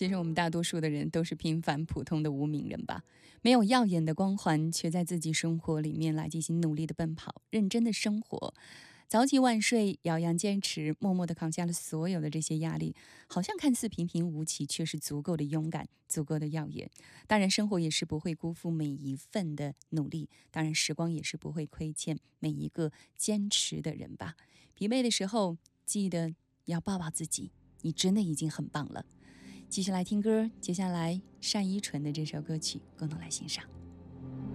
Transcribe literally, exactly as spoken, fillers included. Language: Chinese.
其实我们大多数的人都是平凡普通的无名人吧，没有耀眼的光环，却在自己生活里面来进行努力的奔跑，认真的生活。早起晚睡，咬牙坚持，默默地扛下了所有的这些压力，好像看似平平无奇，却是足够的勇敢，足够的耀眼。当然，生活也是不会辜负每一份的努力，当然，时光也是不会亏欠每一个坚持的人吧。疲惫的时候，记得要抱抱自己，你真的已经很棒了。继续来听歌，接下来单依纯的这首歌曲，共同来欣赏。